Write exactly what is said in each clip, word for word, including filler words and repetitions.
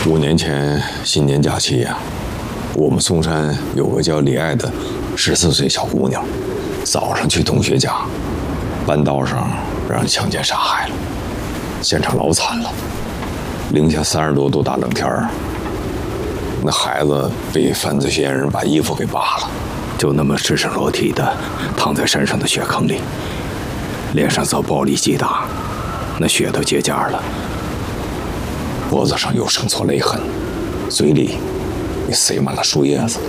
五年前新年假期呀、啊，我们嵩山有个叫李爱的十四岁小姑娘，早上去同学家，半道上让人强奸杀害了，现场老惨了，零下三十多度大冷天儿，那孩子被犯罪嫌疑人把衣服给扒了，就那么赤身裸体的躺在山上的雪坑里，脸上遭暴力击打，那血都结痂了。脖子上有生挫勒痕，嘴里也塞满了树叶子。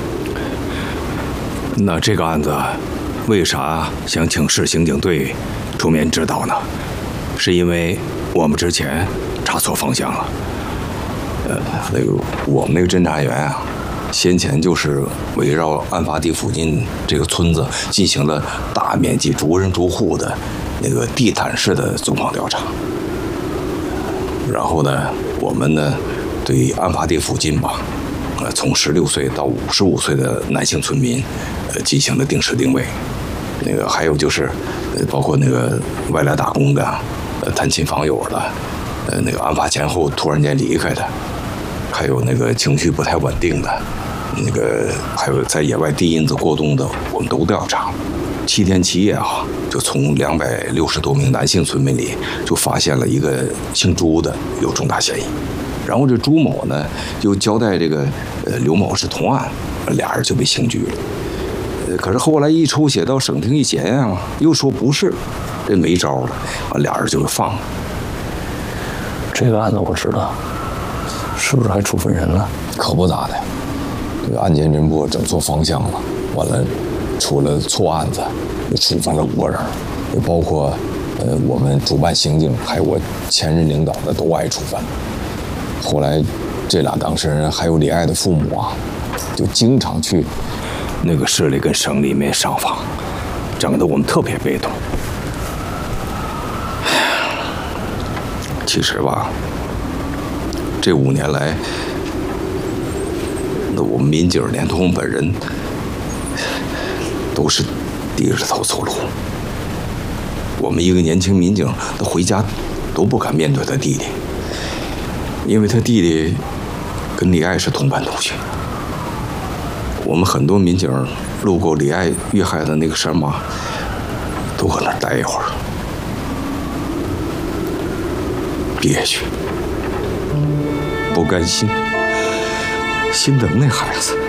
那这个案子，为啥想请市刑警队出面指导呢？是因为我们之前查错方向了。 呃，那个我们那个侦查员啊，先前就是围绕案发地附近这个村子进行了大面积逐人逐户的那个地毯式的走访调查。然后呢，我们呢对案发地附近吧，呃，从十六岁到五十五岁的男性村民，呃，进行了定时定位。那个还有就是，呃，包括那个外来打工的，呃，探亲访友的，呃，那个案发前后突然间离开的，还有那个情绪不太稳定的，那个还有在野外递因子过冬的，我们都调查。七天七夜啊，就从两百六十多名男性村民里就发现了一个姓朱的有重大嫌疑，然后这朱某呢又交代这个呃刘某是同案，俩人就被刑拘了。呃，可是后来一抽血到省厅一检验啊，又说不是，这没招了，啊，俩人就给放了。 这个案子我知道，是不是还处分人了？ 可不咋的，这个案件侦破整错方向了，完了。出了错案子，又处分了五个人，也包括呃我们主办刑警还有我前任领导的都挨处分。后来这俩当事人还有李爱的父母啊，就经常去那个市里跟省里面上访，整得我们特别被动。 其实吧，这五年来，那我们民警连同本人。都是低着头走路。我们一个年轻民警，他回家都不敢面对他弟弟，因为他弟弟跟李爱是同班同学。我们很多民警路过李爱遇害的那个山洼，都搁那儿待一会儿，憋屈，不甘心，心疼那孩子。